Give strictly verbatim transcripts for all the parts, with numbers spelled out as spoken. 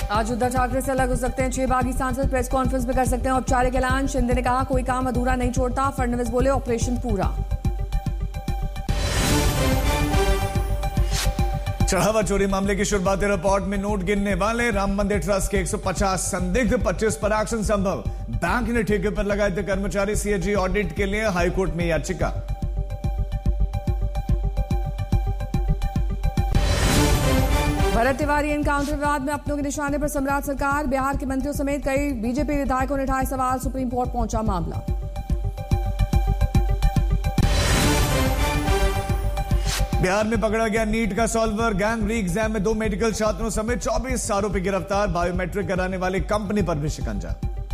आज उद्धव ठाकरे से अलग हो सकते हैं छह बागी सांसद, प्रेस कॉन्फ्रेंस में कर सकते हैं औपचारिक ऐलान। शिंदे ने कहा कोई काम अधूरा नहीं छोड़ता, फडणवीस बोले ऑपरेशन पूरा। चढ़ावा चोरी मामले की शुरुआती रिपोर्ट में नोट गिनने वाले राम मंदिर ट्रस्ट के एक सौ पचास संदिग्ध, पच्चीस पर एक्शन संभव। बैंक ने ठेके पर लगाए थे कर्मचारी, सीएजी ऑडिट के लिए हाईकोर्ट में याचिका। भरत तिवारी एनकाउंटर विवाद में अपनों के निशाने पर सम्राट सरकार, बिहार के मंत्रियों समेत कई बीजेपी विधायकों ने उठाए सवाल, सुप्रीम कोर्ट पहुंचा मामला। बिहार में पकड़ा गया नीट का सॉल्वर, गैंग री एग्जाम में दो मेडिकल छात्रों समेत चौबीस आरोपी गिरफ्तार, बायोमेट्रिक कराने वाली कंपनी पर भी शिकंजा।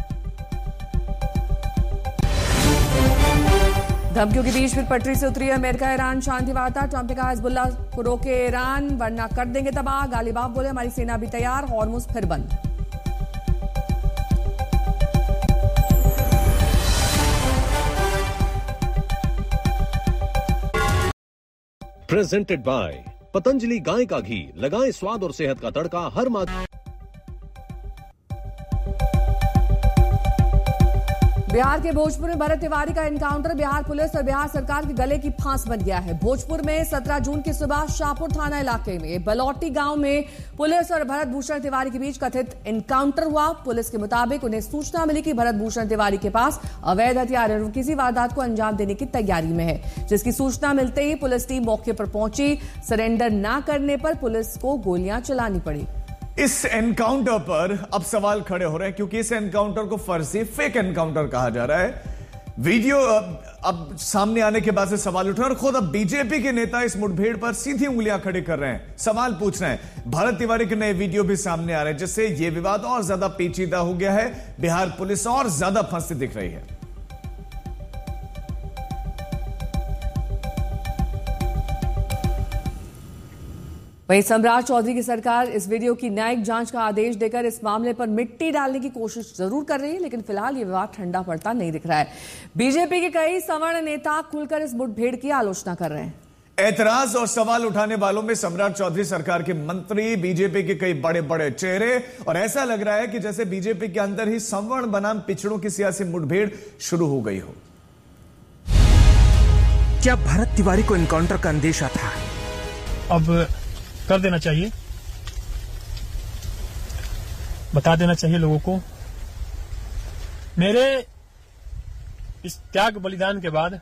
धमकियों के बीच फिर पटरी से उतरी अमेरिका ईरान शांति वार्ता, ट्रंप ने कहा हिजबुल्लाह को रोके ईरान वरना कर देंगे तबाह। गालिबाफ बोले हमारी सेना भी तैयार, हॉर्मुज फिर बंद। प्रेजेंटेड बाय पतंजलि गाय का घी, लगाएं स्वाद और सेहत का तड़का हर माह। बिहार के भोजपुर में भरत तिवारी का एनकाउंटर बिहार पुलिस और बिहार सरकार के गले की फांस बन गया है। भोजपुर में सत्रह जून की सुबह शाहपुर थाना इलाके में बलौटी गांव में पुलिस और भरत भूषण तिवारी के बीच कथित एनकाउंटर हुआ। पुलिस के मुताबिक उन्हें सूचना मिली कि भरत भूषण तिवारी के पास अवैध हथियार और किसी वारदात को अंजाम देने की तैयारी में है, जिसकी सूचना मिलते ही पुलिस टीम मौके पर पहुंची। सरेंडर न करने पर पुलिस को गोलियां चलानी पड़ी। इस एनकाउंटर पर अब सवाल खड़े हो रहे हैं क्योंकि इस एनकाउंटर को फर्जी फेक एनकाउंटर कहा जा रहा है। वीडियो अब, अब सामने आने के बाद से सवाल उठ रहे हैं और खुद अब बीजेपी के नेता इस मुठभेड़ पर सीधी उंगलियां खड़ी कर रहे हैं, सवाल पूछ रहे हैं। भरत तिवारी के नए वीडियो भी सामने आ रहे हैं जिससे यह विवाद और ज्यादा पेचीदा हो गया है। बिहार पुलिस और ज्यादा फंसती दिख रही है। वहीं सम्राट चौधरी की सरकार इस वीडियो की न्यायिक जांच का आदेश देकर इस मामले पर मिट्टी डालने की कोशिश जरूर कर रही है, लेकिन फिलहाल ये विवाद ठंडा पड़ता नहीं दिख रहा है। बीजेपी के कई सवर्ण नेता खुलकर इस मुठभेड़ की आलोचना कर रहे हैं। ऐतराज और सवाल उठाने वालों में सम्राट चौधरी सरकार के मंत्री, बीजेपी के कई बड़े बड़े चेहरे, और ऐसा लग रहा है कि जैसे बीजेपी के अंदर ही सवर्ण बनाम पिछड़ों की सियासी मुठभेड़ शुरू हो गई हो। क्या भरत तिवारी को एनकाउंटर का अंदेशा था? अब कर देना चाहिए, बता देना चाहिए लोगों को। मेरे इस त्याग बलिदान के बाद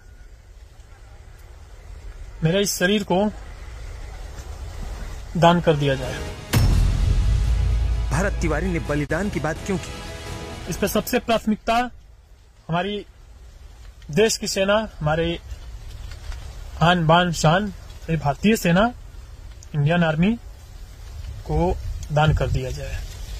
मेरे इस शरीर को दान कर दिया जाए। भरत तिवारी ने बलिदान की बात क्यों की? इस पर सबसे प्राथमिकता हमारी देश की सेना, हमारे आन बान शान भारतीय सेना, इंडियन आर्मी को दान कर दिया जाए।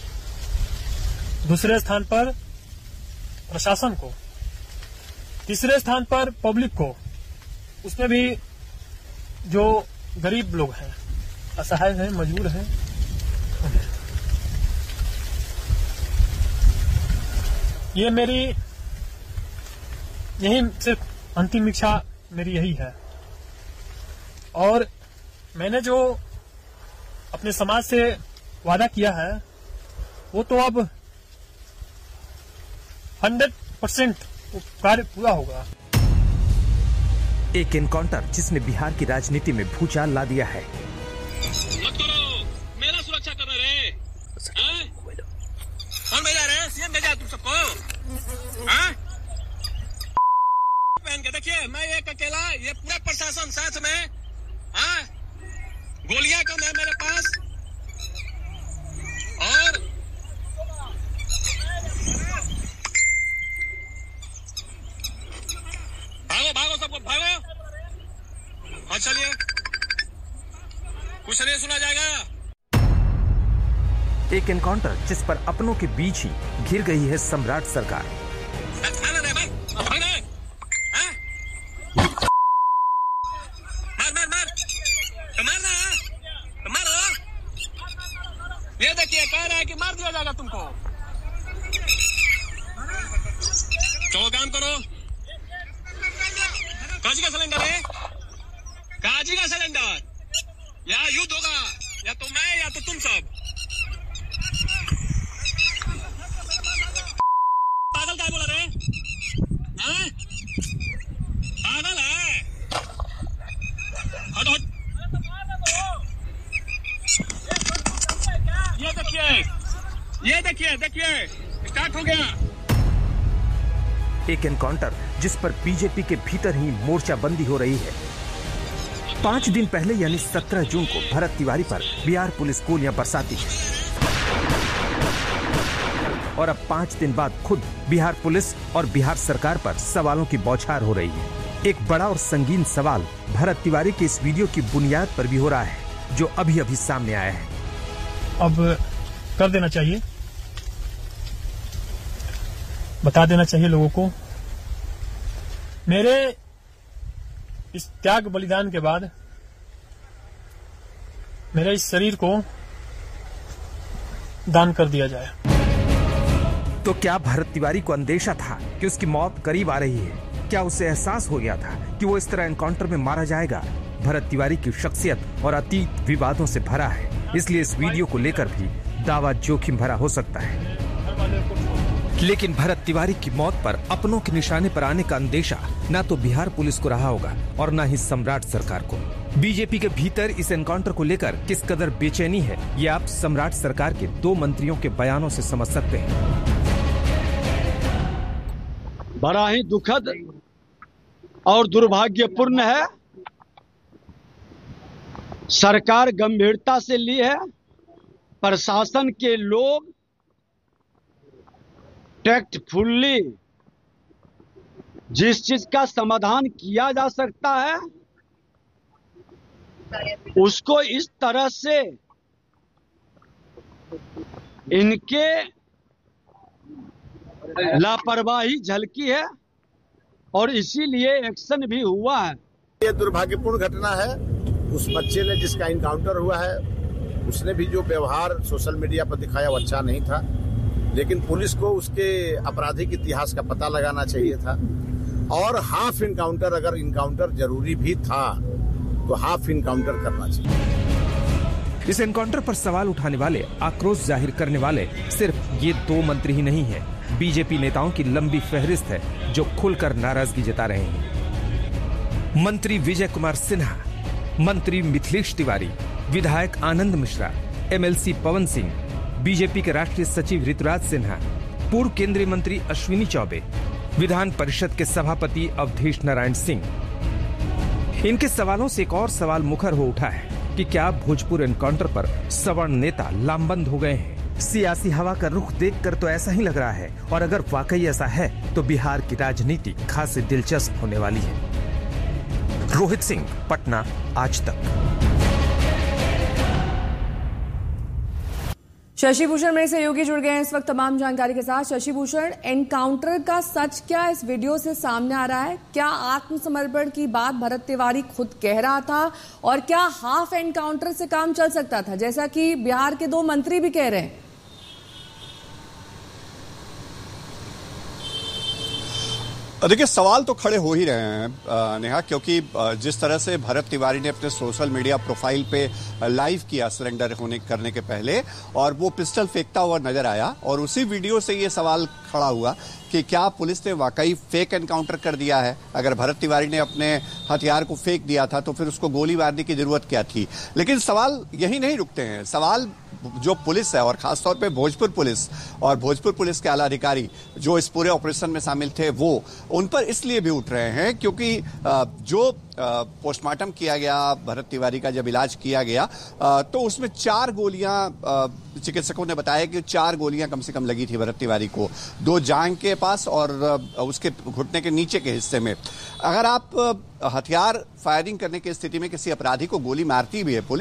दूसरे स्थान पर प्रशासन को, तीसरे स्थान पर पब्लिक को, उसमें भी जो गरीब लोग हैं, असहाय हैं, मजबूर हैं, ये मेरी यही सिर्फ अंतिम इच्छा मेरी यही है। और मैंने जो अपने समाज से वादा किया है वो तो अब हंड्रेड परसेंट कार्य पूरा होगा। एक एनकाउंटर जिसने बिहार की राजनीति में भूचाल ला दिया है। मत करो, मेरा सुरक्षा कर रहे हैं। कौन भेजा रहे? सीएम भेजा तुम सबको? हाँ? पहन के देखिए, मैं एक अकेला, ये पूरा प्रशासन साथ में। हाँ? गोलियां कम है मेरे पास और भागो भागो सबको भागो। हाँ चलिए, कुछ नहीं सुना जाएगा। एक एनकाउंटर जिस पर अपनों के बीच ही घिर गई है सम्राट सरकार। ये देखिए, कह रहा है कि मार दिया जाएगा तुमको। चलो काम करो। काजी का सिलेंडर है, काजी का सिलेंडर। या युद्ध होगा, या तो मैं या तो तुम सब। देखिए, ये देखिए, देखिए स्टार्ट हो गया। एक एनकाउंटर जिस पर बीजेपी के भीतर ही मोर्चाबंदी हो रही है। पांच दिन पहले यानी सत्रह जून को भरत तिवारी पर बिहार पुलिस गोलियां बरसाती है और अब पांच दिन बाद खुद बिहार पुलिस और बिहार सरकार पर सवालों की बौछार हो रही है। एक बड़ा और संगीन सवाल भरत तिवारी के इस वीडियो की बुनियाद पर भी हो रहा है, जो अभी अभी सामने आया है। अब कर देना चाहिए, बता देना चाहिए लोगों को। मेरे इस त्याग बलिदान के बाद मेरे इस शरीर को दान कर दिया जाए। तो क्या भरत तिवारी को अंदेशा था कि उसकी मौत करीब आ रही है? क्या उसे एहसास हो गया था कि वो इस तरह एनकाउंटर में मारा जाएगा? भरत तिवारी की शख्सियत और अतीत विवादों से भरा है, इसलिए इस वीडियो को लेकर भी दावा जोखिम भरा हो सकता है। लेकिन भरत तिवारी की मौत पर अपनों के निशाने पर आने का अंदेशा न तो बिहार पुलिस को रहा होगा और न ही सम्राट सरकार को। बीजेपी के भीतर इस एनकाउंटर को लेकर किस कदर बेचैनी है, ये आप सम्राट सरकार के दो मंत्रियों के बयानों से समझ सकते हैं। बड़ा ही दुखद और दुर्भाग्यपूर्ण है। सरकार गंभीरता से ली है, प्रशासन के लोग टैक्टफुल्ली जिस चीज का समाधान किया जा सकता है उसको इस तरह से इनके लापरवाही झलकी है और इसीलिए एक्शन भी हुआ है। ये दुर्भाग्यपूर्ण घटना है। उस बच्चे ने जिसका इनकाउंटर हुआ है उसने भी जो व्यवहार सोशल मीडिया पर दिखाया वो अच्छा नहीं था, लेकिन पुलिस को उसके आपराधिक इतिहास का पता लगाना चाहिए था और हाफ इनकाउंटर, अगर इनकाउंटर जरूरी भी था तो हाफ इनकाउंटर करना चाहिए। इस एनकाउंटर पर सवाल उठाने वाले, आक्रोश जाहिर करने वाले सिर्फ ये दो मंत्री ही नहीं है। बीजेपी नेताओं की लंबी फहरिस्त है जो खुलकर नाराजगी जता रहे हैं। मंत्री विजय कुमार सिन्हा, मंत्री मिथिलेश तिवारी, विधायक आनंद मिश्रा, एमएलसी पवन सिंह, बीजेपी के राष्ट्रीय सचिव ऋतुराज सिन्हा, पूर्व केंद्रीय मंत्री अश्विनी चौबे, विधान परिषद के सभापति अवधेश नारायण सिंह। इनके सवालों से एक और सवाल मुखर हो उठा है कि क्या भोजपुर एनकाउंटर पर सवर्ण नेता लामबंद हो गए हैं? सियासी हवा का रुख देखकर तो ऐसा ही लग रहा है, और अगर वाकई ऐसा है तो बिहार की राजनीति खासी दिलचस्प होने वाली है। रोहित सिंह, पटना, आज तक। शशि भूषण मेरे सहयोगी जुड़ गए हैं इस वक्त तमाम जानकारी के साथ। शशि भूषण, एनकाउंटर का सच क्या इस वीडियो से सामने आ रहा है? क्या आत्मसमर्पण की बात भरत तिवारी खुद कह रहा था, और क्या हाफ एनकाउंटर से काम चल सकता था जैसा कि बिहार के दो मंत्री भी कह रहे हैं? देखिए, सवाल तो खड़े हो ही रहे हैं नेहा, क्योंकि जिस तरह से भरत तिवारी ने अपने सोशल मीडिया प्रोफाइल पे लाइव किया सरेंडर होने करने के पहले, और वो पिस्टल फेंकता हुआ नजर आया, और उसी वीडियो से ये सवाल खड़ा हुआ कि क्या पुलिस ने वाकई फेक एनकाउंटर कर दिया है? अगर भरत तिवारी ने अपने हथियार को फेंक दिया था तो फिर उसको गोली मारने की जरूरत क्या थी? लेकिन सवाल यही नहीं रुकते हैं। सवाल जो पुलिस है, और खासतौर पे भोजपुर पुलिस और भोजपुर पुलिस के आला अधिकारी जो इस पूरे ऑपरेशन में शामिल थे, वो उन पर इसलिए भी उठ रहे हैं क्योंकि जो पोस्टमार्टम किया गया, भरत तिवारी का जब इलाज किया गया तो उसमें चार गोलियां, चिकित्सकों ने बताया कि चार गोलियां कम से कम लगी थी भरत तिवारी को, दो जांघ के पास और उसके घुटने के नीचे के हिस्से में। अगर आप हथियार फायरिंग करने की स्थिति में किसी अपराधी को गोली मारती भी है पुलिस